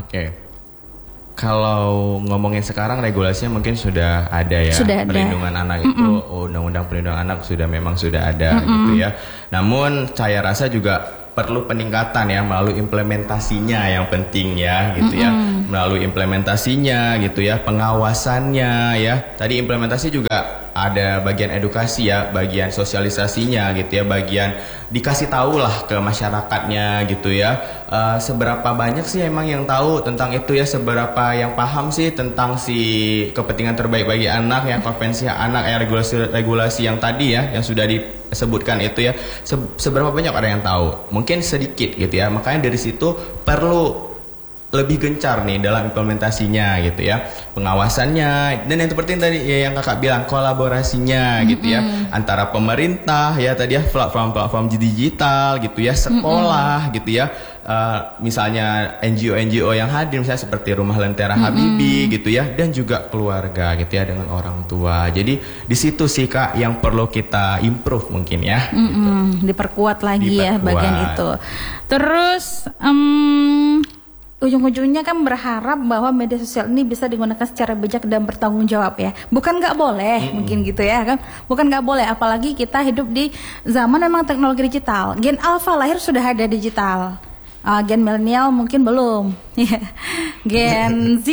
Kalau ngomongin sekarang regulasinya mungkin sudah ada ya, perlindungan anak itu, undang-undang perlindungan anak memang sudah ada gitu ya. Namun saya rasa juga perlu peningkatan ya melalui implementasinya yang penting ya gitu ya, melalui implementasinya gitu ya, pengawasannya ya. Tadi implementasi juga ada bagian edukasi ya, bagian sosialisasinya gitu ya, bagian dikasih tahu lah ke masyarakatnya gitu ya. Seberapa banyak sih emang yang tahu tentang itu ya, seberapa yang paham sih tentang si kepentingan terbaik bagi anak ya, konvensi anak ya, regulasi yang tadi ya yang sudah disebutkan itu ya, seberapa banyak ada yang tahu? Mungkin sedikit gitu ya. Makanya dari situ perlu lebih gencar nih dalam implementasinya gitu ya, pengawasannya, dan yang seperti tadi ya yang kakak bilang, kolaborasinya gitu ya, antara pemerintah ya tadi ya, platform digital gitu ya, sekolah gitu ya, misalnya NGO yang hadir misalnya seperti Rumah Lentera Habibie gitu ya, dan juga keluarga gitu ya dengan orang tua. Jadi di situ sih Kak yang perlu kita improve mungkin ya, gitu. Diperkuat lagi ya bagian itu. Terus ujung-ujungnya kan berharap bahwa media sosial ini bisa digunakan secara bijak dan bertanggung jawab ya. Bukan nggak boleh, mungkin gitu ya kan. Bukan nggak boleh, apalagi kita hidup di zaman memang teknologi digital. Gen Alpha lahir sudah ada digital. Gen milenial mungkin belum. Gen Z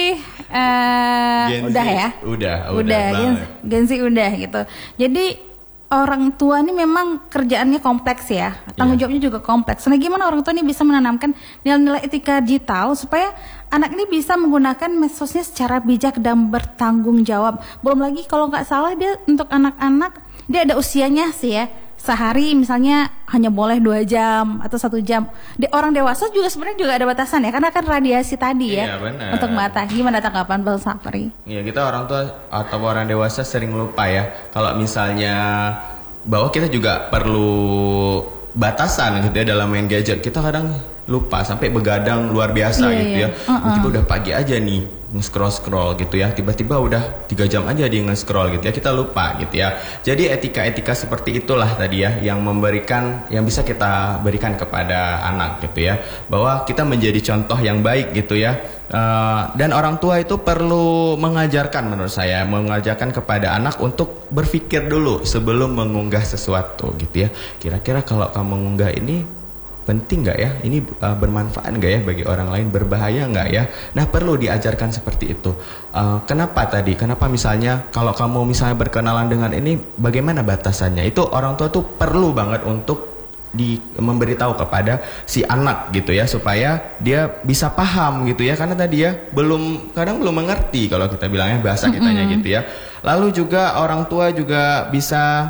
udah ya. Udah Gen Z udah gitu. Jadi orang tua ini memang kerjaannya kompleks ya, tanggung jawabnya juga kompleks. Nah gimana orang tua ini bisa menanamkan nilai-nilai etika digital supaya anak ini bisa menggunakan medsosnya secara bijak dan bertanggung jawab. Belum lagi kalau nggak salah dia untuk anak-anak dia ada usianya sih ya, sehari misalnya hanya boleh 2 jam atau 1 jam. Orang dewasa juga sebenarnya juga ada batasan ya, karena kan radiasi tadi ya, benar. untuk mata. Gimana tanggapan Bang Safri? Iya, kita orang tua atau orang dewasa sering lupa ya. Kalau misalnya bahwa kita juga perlu batasan gitu ya dalam main gadget. Kita kadang lupa sampai begadang luar biasa gitu ya. Tiba-tiba udah pagi aja nih nge-scroll gitu ya, tiba-tiba udah 3 jam aja dia nge-scroll gitu ya, kita lupa gitu ya. Jadi etika-etika seperti itulah tadi ya yang bisa kita berikan kepada anak gitu ya, bahwa kita menjadi contoh yang baik gitu ya. Dan orang tua itu perlu mengajarkan, menurut saya mengajarkan kepada anak untuk berpikir dulu sebelum mengunggah sesuatu gitu ya. Kira-kira kalau kamu mengunggah ini penting nggak ya? Ini bermanfaat nggak ya bagi orang lain? Berbahaya nggak ya? Nah, perlu diajarkan seperti itu. Kenapa tadi? Kenapa misalnya kalau kamu misalnya berkenalan dengan ini, bagaimana batasannya? Itu orang tua tuh perlu banget untuk memberitahu kepada si anak gitu ya, supaya dia bisa paham gitu ya, karena tadi ya kadang belum mengerti kalau kita bilangnya bahasa kitanya gitu ya. Lalu juga orang tua juga bisa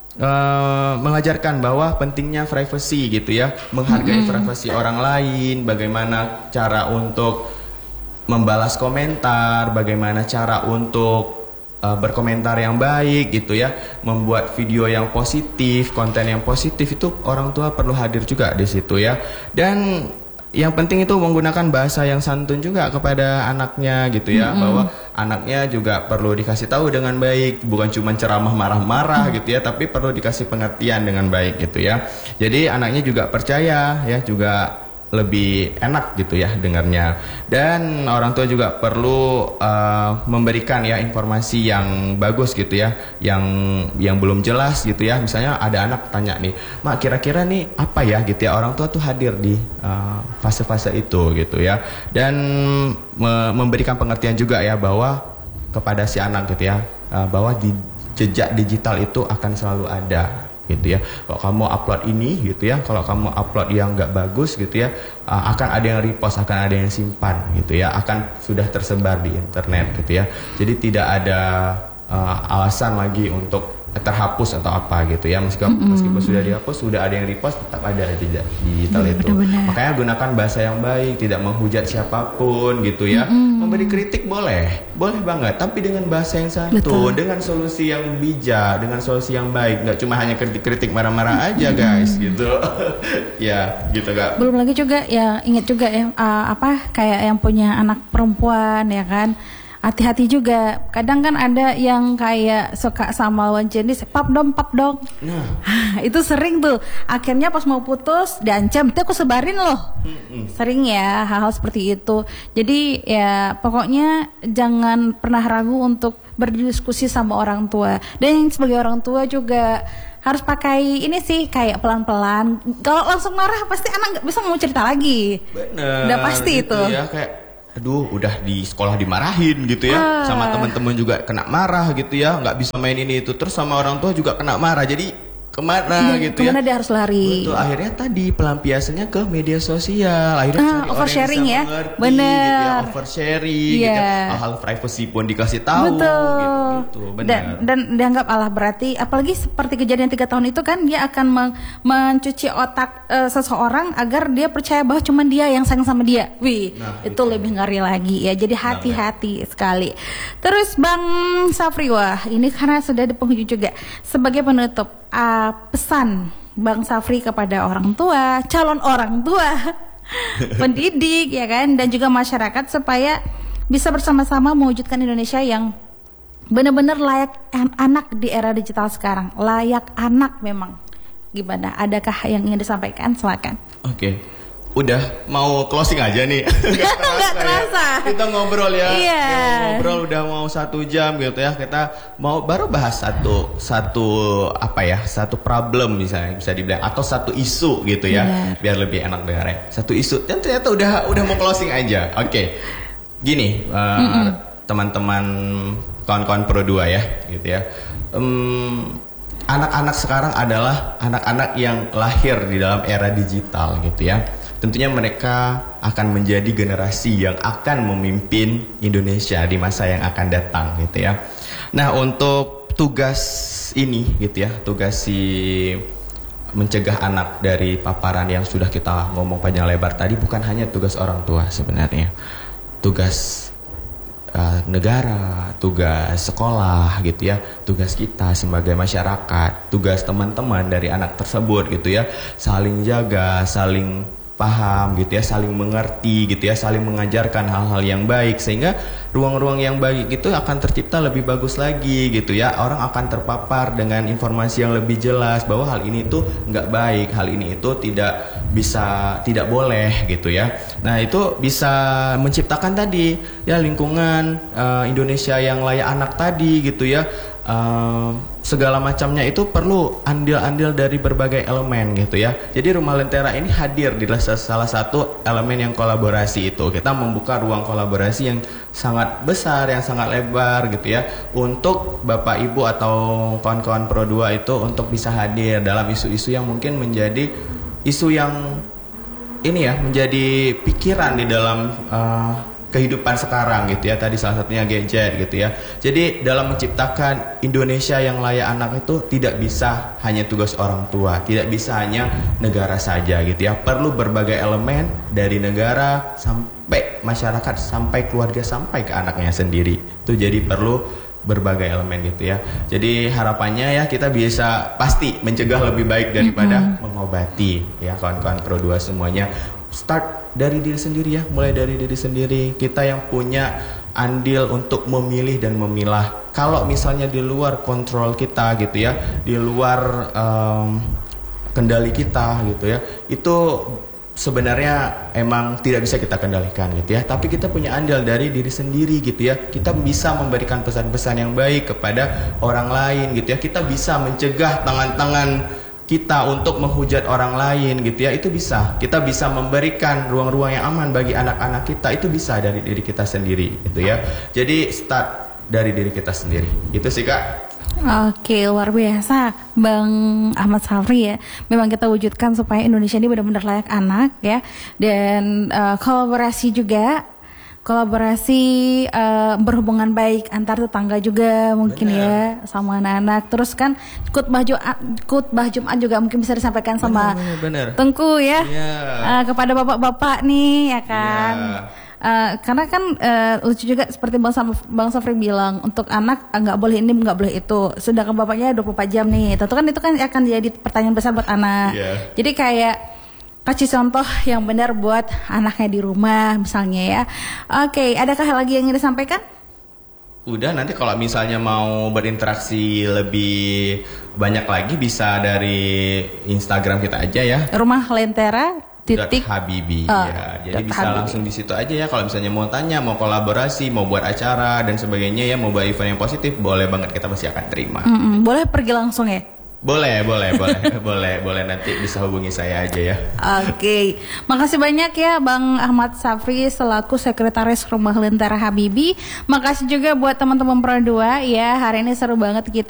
mengajarkan bahwa pentingnya privacy gitu ya, menghargai privasi orang lain, bagaimana cara untuk membalas komentar, bagaimana cara untuk berkomentar yang baik gitu ya, membuat video yang positif, konten yang positif, itu orang tua perlu hadir juga di situ ya. Dan yang penting itu menggunakan bahasa yang santun juga kepada anaknya gitu ya, bahwa anaknya juga perlu dikasih tahu dengan baik, bukan cuma ceramah marah-marah gitu ya, tapi perlu dikasih pengertian dengan baik gitu ya. Jadi anaknya juga percaya ya, juga lebih enak gitu ya dengarnya. Dan orang tua juga perlu memberikan ya informasi yang bagus gitu ya, yang belum jelas gitu ya. Misalnya ada anak tanya nih, "Mak, kira-kira nih apa ya?" gitu ya. Orang tua tuh hadir di fase-fase itu gitu ya. Dan memberikan pengertian juga ya, bahwa kepada si anak gitu ya, bahwa di jejak digital itu akan selalu ada gitu ya. Kalau kamu upload ini gitu ya, kalau kamu upload yang nggak bagus gitu ya, akan ada yang repost, akan ada yang simpan gitu ya, akan sudah tersebar di internet gitu ya. Jadi tidak ada alasan lagi untuk terhapus atau apa gitu ya. Meskipun sudah dihapus, sudah ada yang repost, tetap ada jejak digital itu. Benar-benar. Makanya gunakan bahasa yang baik, tidak menghujat siapapun gitu ya. Memberi kritik boleh banget, tapi dengan bahasa yang santun, dengan solusi yang bijak, dengan solusi yang baik. Nggak cuma hanya kritik marah-marah aja guys gitu. Ya gitu Kak. Belum lagi juga ya, ingat juga ya, kayak yang punya anak perempuan ya kan, hati-hati juga. Kadang kan ada yang kayak suka sama lawan jenis, pap dong. Nah, itu sering tuh. Akhirnya pas mau putus diancam, "Itu aku sebarin loh." Sering ya hal-hal seperti itu. Jadi ya pokoknya jangan pernah ragu untuk berdiskusi sama orang tua. Dan sebagai orang tua juga harus pakai ini sih, kayak pelan-pelan. Kalau langsung marah pasti anak nggak bisa mau cerita lagi. Bener. Udah pasti gitu itu. Ya, kayak aduh udah di sekolah dimarahin gitu ya, sama teman-teman juga kena marah gitu ya, nggak bisa main ini itu, terus sama orang tua juga kena marah, jadi kemana gitu kemana ya, dia harus lari. betul. Akhirnya tadi pelampiasannya ke media sosial, akhirnya cari orang oversharing yang bisa ya, mengerti, bener gitu ya, oversharing gitu ya, hal-hal privacy pun dikasih tahu gitu, benar. Dan dianggap berarti, apalagi seperti kejadian 3 tahun itu kan, dia akan mencuci otak seseorang agar dia percaya bahwa cuma dia yang sayang sama dia. Itu lebih ngeri lagi ya. Jadi hati-hati sekali. Terus Bang Safri, wah ini karena sudah di penghujung juga, sebagai penutup, pesan Bang Safri kepada orang tua, calon orang tua, pendidik ya kan, dan juga masyarakat, supaya bisa bersama-sama mewujudkan Indonesia yang benar-benar layak anak di era digital sekarang. Layak anak memang. Gimana? Adakah yang ingin disampaikan? Silakan. Oke. Udah mau closing aja nih. Nggak terasa. Ya. Kita ngobrol ya. Iya. Ngobrol udah mau 1 jam gitu ya. Kita mau baru bahas satu problem misalnya, bisa dibilang, atau satu isu gitu ya. Benar. Biar lebih enak dengarnya. Satu isu, dan ternyata udah mau closing aja. Oke. Gini, teman-teman, kawan-kawan Pro 2 ya, gitu ya. Anak-anak sekarang adalah anak-anak yang lahir di dalam era digital gitu ya. Tentunya mereka akan menjadi generasi yang akan memimpin Indonesia di masa yang akan datang gitu ya. Nah, untuk tugas ini gitu ya, tugas si mencegah anak dari paparan yang sudah kita ngomong panjang lebar tadi bukan hanya tugas orang tua sebenarnya. Tugas negara, tugas sekolah gitu ya, tugas kita sebagai masyarakat, tugas teman-teman dari anak tersebut gitu ya, saling jaga, saling paham gitu ya, saling mengerti gitu ya, saling mengajarkan hal-hal yang baik sehingga ruang-ruang yang baik itu akan tercipta lebih bagus lagi gitu ya. Orang akan terpapar dengan informasi yang lebih jelas bahwa hal ini tuh nggak baik, hal ini itu tidak boleh gitu ya. Nah itu bisa menciptakan tadi ya lingkungan Indonesia yang layak anak tadi gitu ya. Segala macamnya itu perlu andil-andil dari berbagai elemen gitu ya. Jadi Rumah Lentera ini hadir di salah satu elemen yang kolaborasi itu. Kita membuka ruang kolaborasi yang sangat besar, yang sangat lebar gitu ya, untuk Bapak Ibu atau kawan-kawan Pro 2 itu untuk bisa hadir dalam isu-isu yang mungkin menjadi isu yang ini ya, menjadi pikiran di dalam kehidupan sekarang gitu ya. Tadi salah satunya gadget gitu ya. Jadi dalam menciptakan Indonesia yang layak anak itu tidak bisa hanya tugas orang tua, tidak bisa hanya negara saja gitu ya. Perlu berbagai elemen dari negara sampai masyarakat, sampai keluarga, sampai ke anaknya sendiri. Itu jadi perlu berbagai elemen gitu ya. Jadi harapannya ya kita bisa pasti mencegah lebih baik daripada mengobati ya kawan-kawan Pro 2 semuanya. Start dari diri sendiri ya, mulai dari diri sendiri. Kita yang punya andil untuk memilih dan memilah. Kalau misalnya di luar kontrol kita gitu ya, di luar kendali kita gitu ya, itu sebenarnya emang tidak bisa kita kendalikan gitu ya. Tapi kita punya andil dari diri sendiri gitu ya. Kita bisa memberikan pesan-pesan yang baik kepada orang lain gitu ya. Kita bisa mencegah tangan-tangan kita untuk menghujat orang lain gitu ya. Itu bisa. Kita bisa memberikan ruang-ruang yang aman bagi anak-anak kita. Itu bisa dari diri kita sendiri gitu ya. Jadi start dari diri kita sendiri. Itu sih Kak. Oke, luar biasa Bang Ahmad Safri ya. Memang kita wujudkan supaya Indonesia ini benar-benar layak anak ya. Dan kolaborasi juga, berhubungan baik antar tetangga juga mungkin. Bener. Ya sama anak-anak. Terus kan khutbah Jumat juga mungkin bisa disampaikan sama bener. Tengku ya. Kepada bapak-bapak nih ya kan. Karena kan lucu juga seperti Bang Safri bilang, untuk anak nggak boleh ini, nggak boleh itu, sedangkan bapaknya 24 jam nih. Tentu kan itu kan akan jadi pertanyaan besar buat anak. Jadi kayak kasih contoh yang benar buat anaknya di rumah misalnya ya. Oke, adakah hal lagi yang ingin disampaikan? Udah, nanti kalau misalnya mau berinteraksi lebih banyak lagi bisa dari Instagram kita aja ya. Rumah Lentera Habibi ya. Jadi bisa Habibi. Langsung di situ aja ya. Kalau misalnya mau tanya, mau kolaborasi, mau buat acara dan sebagainya ya, mau buat event yang positif, boleh banget, kita pasti akan terima. Boleh pergi langsung ya? Boleh nanti bisa hubungi saya aja ya. Oke. Makasih banyak ya Bang Ahmad Safri selaku Sekretaris Rumah Lentera Habibi. Makasih juga buat teman-teman Pro 2 ya. Hari ini seru banget kita